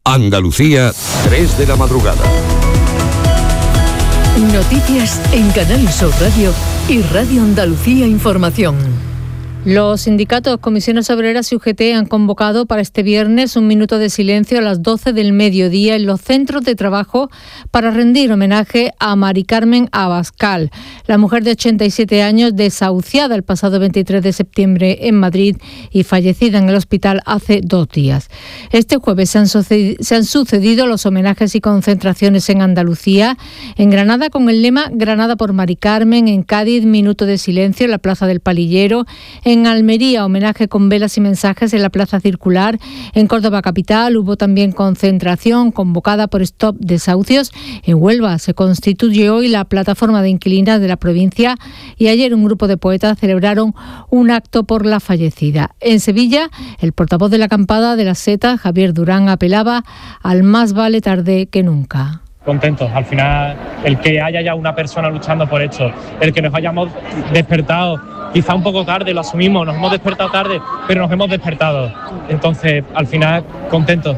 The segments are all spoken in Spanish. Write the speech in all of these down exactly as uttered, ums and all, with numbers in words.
Andalucía, tres de la madrugada. Noticias en Canal Sur Radio y Radio Andalucía Información. Los sindicatos, comisiones obreras y U G T han convocado para este viernes un minuto de silencio a las doce del mediodía en los centros de trabajo para rendir homenaje a Mari Carmen Abascal, la mujer de ochenta y siete años desahuciada el pasado veintitrés de septiembre en Madrid y fallecida en el hospital hace dos días. Este jueves se han, sucedido, se han sucedido los homenajes y concentraciones en Andalucía, en Granada con el lema Granada por Mari Carmen, en Cádiz minuto de silencio en la Plaza del Palillero, en Almería, homenaje con velas y mensajes en la Plaza Circular. En Córdoba capital hubo también concentración convocada por Stop Desahucios. En Huelva se constituye hoy la plataforma de inquilinas de la provincia y ayer un grupo de poetas celebraron un acto por la fallecida. En Sevilla, el portavoz de la acampada de las setas, Javier Durán, apelaba al más vale tarde que nunca. Contentos, al final el que haya ya una persona luchando por esto, el que nos hayamos despertado quizá un poco tarde, lo asumimos, nos hemos despertado tarde, pero nos hemos despertado, entonces al final contentos.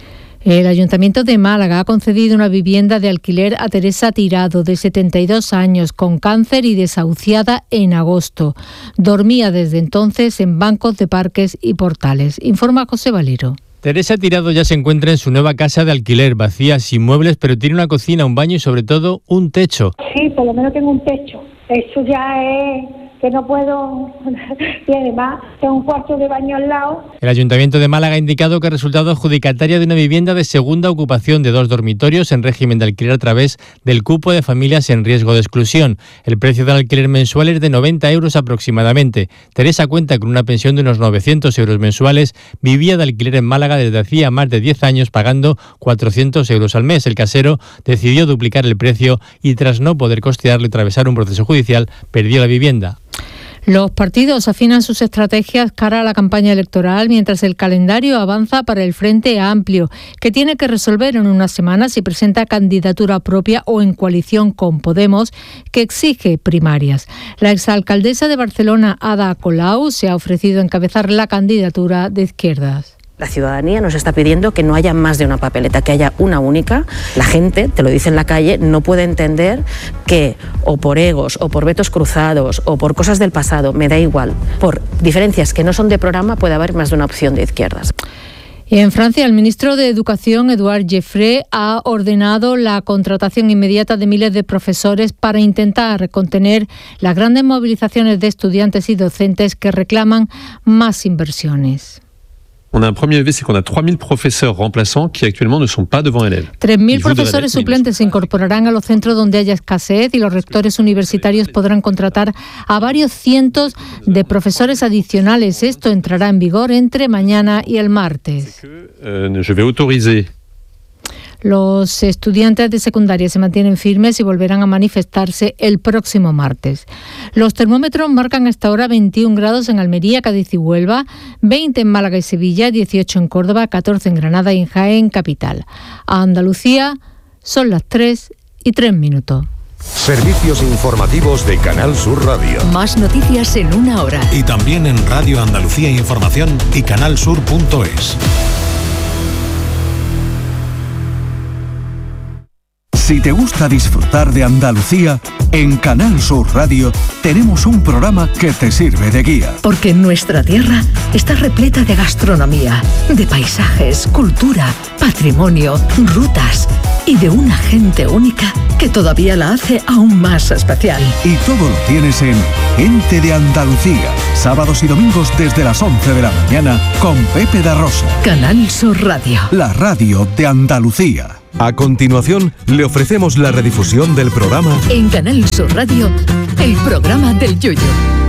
El Ayuntamiento de Málaga ha concedido una vivienda de alquiler a Teresa Tirado, de setenta y dos años, con cáncer y desahuciada en agosto. Dormía desde entonces en bancos de parques y portales. Informa José Valero. Teresa Tirado ya se encuentra en su nueva casa de alquiler, vacía, sin muebles, pero tiene una cocina, un baño y sobre todo un techo. Sí, por lo menos tengo un techo. Eso ya es que no puedo, y además tengo un cuarto de baño al lado. El Ayuntamiento de Málaga ha indicado que ha resultado adjudicataria de una vivienda de segunda ocupación de dos dormitorios en régimen de alquiler a través del cupo de familias en riesgo de exclusión. El precio del alquiler mensual es de noventa euros aproximadamente. Teresa cuenta con una pensión de unos novecientos euros mensuales, vivía de alquiler en Málaga desde hacía más de diez años pagando cuatrocientos euros al mes. El casero decidió duplicar el precio y tras no poder costearlo y atravesar un proceso judicial, perdió la vivienda. Los partidos afinan sus estrategias cara a la campaña electoral mientras el calendario avanza para el Frente Amplio, que tiene que resolver en unas semanas si presenta candidatura propia o en coalición con Podemos, que exige primarias. La exalcaldesa de Barcelona, Ada Colau, se ha ofrecido a encabezar la candidatura de Izquierdas. La ciudadanía nos está pidiendo que no haya más de una papeleta, que haya una única. La gente, te lo dice en la calle, no puede entender que o por egos, o por vetos cruzados, o por cosas del pasado, me da igual, por diferencias que no son de programa puede haber más de una opción de izquierdas. Y en Francia, el ministro de Educación, Édouard Geoffroy, ha ordenado la contratación inmediata de miles de profesores para intentar contener las grandes movilizaciones de estudiantes y docentes que reclaman más inversiones. On a un premier levé, c'est qu'on a trois mille professeurs remplaçants qui actuellement ne sont pas devant élèves. tres mil profesores suplentes se incorporarán a los centros donde haya escasez y los rectores universitarios podrán contratar a varios cientos de profesores adicionales. Esto entrará en vigor entre mañana y el martes. Euh, je vais autoriser. Los estudiantes de secundaria se mantienen firmes y volverán a manifestarse el próximo martes. Los termómetros marcan hasta ahora veintiún grados en Almería, Cádiz y Huelva, veinte en Málaga y Sevilla, dieciocho en Córdoba, catorce en Granada y en Jaén, capital. A Andalucía son las tres y tres minutos. Servicios informativos de Canal Sur Radio. Más noticias en una hora. Y también en Radio Andalucía Información y canalsur punto es. Si te gusta disfrutar de Andalucía, en Canal Sur Radio tenemos un programa que te sirve de guía. Porque nuestra tierra está repleta de gastronomía, de paisajes, cultura, patrimonio, rutas y de una gente única que todavía la hace aún más especial. Y todo lo tienes en Gente de Andalucía, sábados y domingos desde las once de la mañana con Pepe da Rosa. Canal Sur Radio. La radio de Andalucía. A continuación, le ofrecemos la redifusión del programa En Canal Sur Radio, el programa del Yoyo.